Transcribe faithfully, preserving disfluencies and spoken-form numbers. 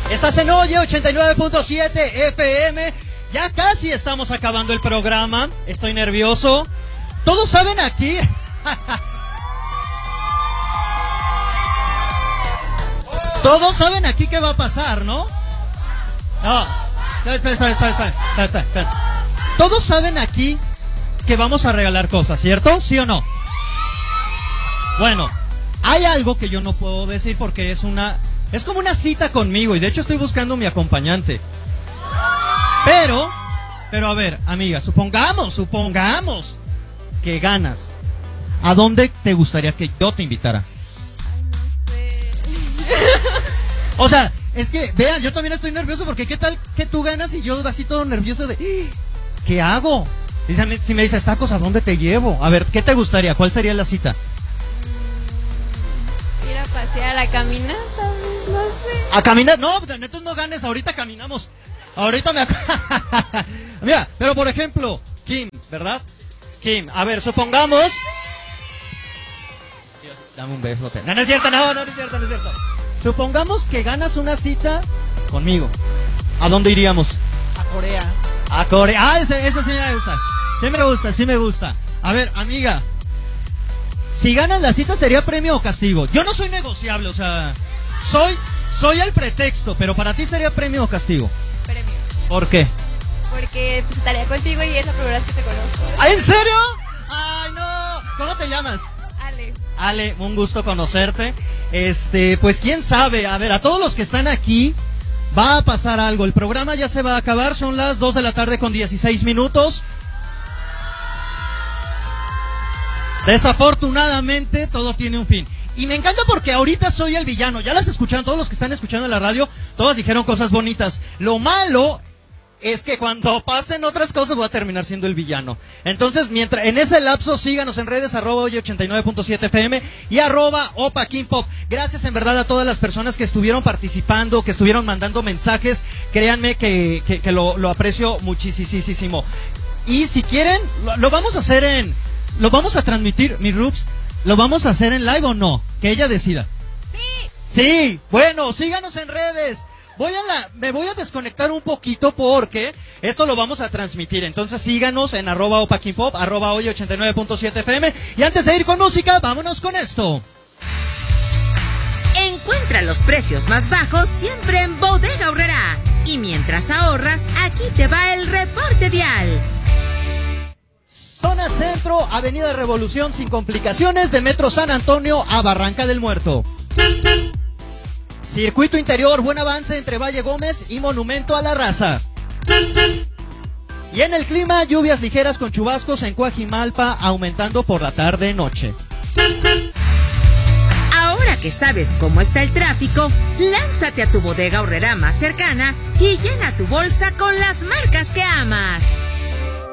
Estás en Oye ochenta y nueve punto siete F M. Ya casi estamos acabando el programa. Estoy nervioso. Todos saben aquí. Todos saben aquí qué va a pasar, ¿no? No. Espera, espera, espera, espera, espera, espera. Todos saben aquí que vamos a regalar cosas, ¿cierto? ¿Sí o no? Bueno, hay algo que yo no puedo decir porque es una... Es como una cita conmigo y de hecho estoy buscando mi acompañante. Pero, pero a ver, amiga, supongamos, supongamos que ganas. ¿A dónde te gustaría que yo te invitara? O sea, es que, vean, yo también estoy nervioso porque ¿qué tal que tú ganas y yo así todo nervioso de... ¿Qué hago? Dígame, si me dices tacos, ¿a dónde te llevo? A ver, ¿qué te gustaría? ¿Cuál sería la cita? Ir a pasear, a caminar, no sé. ¿A caminar? No, entonces no ganes, ahorita caminamos. Ahorita me... Mira, pero por ejemplo, Kim, ¿verdad? Kim, a ver, supongamos... Dios, dame un beso. No, no es cierto, no, no es cierto, no es cierto. Supongamos que ganas una cita conmigo. ¿A dónde iríamos? A Corea. A Corea. Ah, ese, ese sí me gusta. Sí me gusta, sí me gusta. A ver, amiga. Si ganas la cita, ¿sería premio o castigo? Yo no soy negociable, o sea... Soy, soy el pretexto, pero para ti sería premio o castigo. Premio. ¿Por qué? Porque pues, estaría contigo y es la primera vez que te conozco. ¿Ah, en serio? ¡Ay, no! ¿Cómo te llamas? Ale. Ale, un gusto conocerte. Este, pues quién sabe. A ver, a todos los que están aquí, va a pasar algo. El programa ya se va a acabar. Son las dos de la tarde con dieciséis minutos. Desafortunadamente, todo tiene un fin. Y me encanta porque ahorita soy el villano. Ya las escucharon, todos los que están escuchando en la radio, todas dijeron cosas bonitas. Lo malo es que cuando pasen otras cosas voy a terminar siendo el villano. Entonces, mientras en ese lapso, síganos en redes, arroba oye ochenta y nueve punto siete F M y arroba Opa King Pop. Gracias en verdad a todas las personas que estuvieron participando, que estuvieron mandando mensajes. Créanme que, que, que lo, lo aprecio muchísimo. Y si quieren, lo, lo vamos a hacer en... Lo vamos a transmitir, mi Rups. ¿Lo vamos a hacer en live o no? Que ella decida. Sí. Sí, bueno, síganos en redes. Voy a la, me voy a desconectar un poquito porque esto lo vamos a transmitir. Entonces síganos en arroba Opa King Pop, arroba Oye ochenta y nueve punto siete F M. Y antes de ir con música, vámonos con esto. Encuentra los precios más bajos siempre en Bodega Aurrerá. Y mientras ahorras, aquí te va el reporte vial. Zona Centro, Avenida Revolución sin complicaciones, de Metro San Antonio a Barranca del Muerto. Circuito Interior, buen avance entre Valle Gómez y Monumento a la Raza. Y en el clima, lluvias ligeras con chubascos en Coajimalpa, aumentando por la tarde-noche. Ahora que sabes cómo está el tráfico, lánzate a tu Bodega Aurrerá más cercana y llena tu bolsa con las marcas que amas.